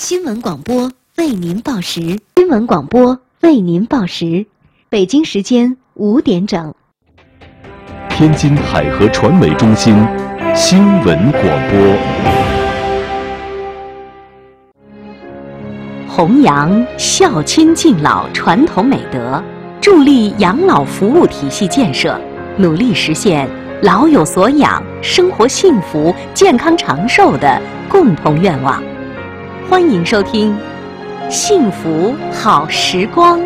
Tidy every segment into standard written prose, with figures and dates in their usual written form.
新闻广播为您报时。新闻广播为您报时。北京时间5点整。 天津海河传媒中心新闻广播。 弘扬孝亲敬老传统美德，助力养老服务体系建设，努力实现老有所养、生活幸福、健康长寿的共同愿望。欢迎收听《幸福好时光》。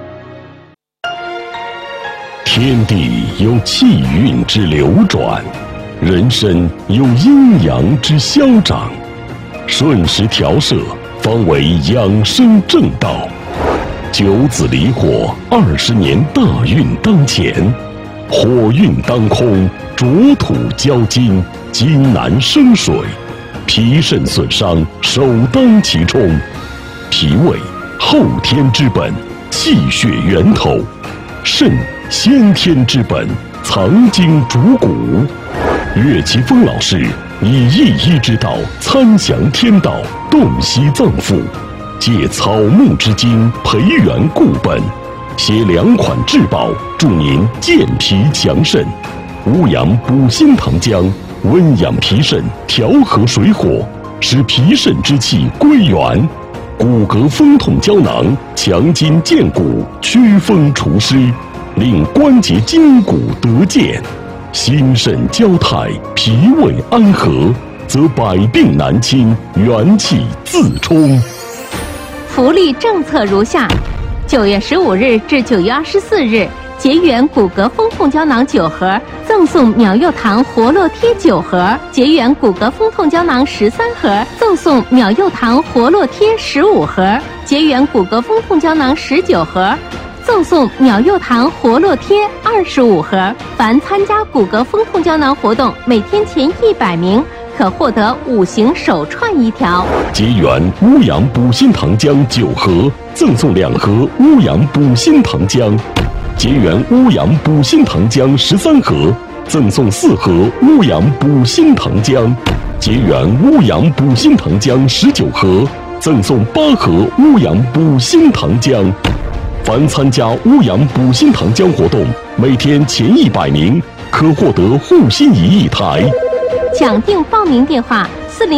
天地有气运之流转，人生有阴阳之消长，顺时调摄，方为养生正道。九子离火，20年大运当前，火运当空，浊土交金，金难生水，脾肾损伤，首当其冲。脾胃后天之本，气血源头；肾先天之本，藏经主骨。岳其峰老师以一医之道参详天道，洞悉脏腑，借草木之精培元固本，携2款至宝助您健脾强肾。乌阳补心糖浆温养脾肾，调和水火，使脾肾之气归元。骨骼风痛胶囊强筋健骨，祛风除湿，令关节筋骨得健。心肾交泰，脾胃安和，则百病难侵，元气自充。 福利政策如下：9月15日至9月24日，结缘骨骼风痛胶囊9盒，赠送秒柚糖活络贴9盒；结缘骨骼风痛胶囊13盒，赠送秒柚糖活络贴15盒；结缘骨骼风痛胶囊19盒，赠送秒柚糖活络贴25盒。凡参加骨骼风痛胶囊活动，每天前100名可获得5行手串1条。 结缘乌阳补心糖浆9盒，赠送2盒乌阳补心糖浆；结缘乌阳补心糖浆13盒，赠送4盒乌阳补心糖浆；结缘乌阳补心糖浆19盒，赠送8盒乌阳补心糖浆。凡参加乌阳补心糖浆活动，每天前100名可获得护心仪1台。 抢订报名电话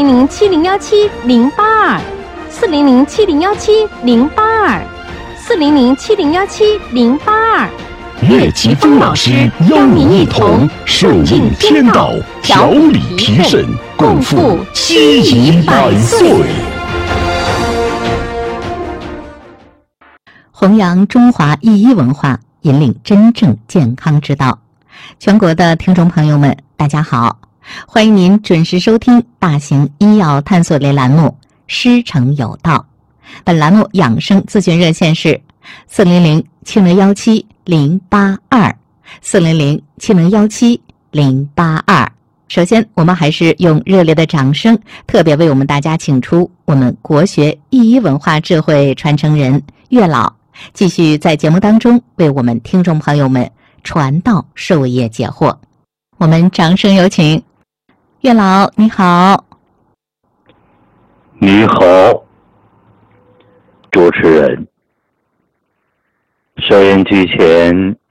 ：4007017-082 4007017-082 4007017-082。 岳其峰老师邀您一同顺应天道，调理脾肾，共赴7宜100岁。 弘扬中华医医文化，引领真正健康之道。全国的听众朋友们，大家好，欢迎您准时收听大型医药探索类栏目《师承有道》。本栏目养生咨询热线是4007017-082 4007017-082。首先，我们还是用热烈的掌声，特别为我们大家请出我们国学医医文化智慧传承人岳老，继续在节目当中为我们听众朋友们传道授业解惑。我们掌声有请岳老。你好。 你好，主持人。收音机前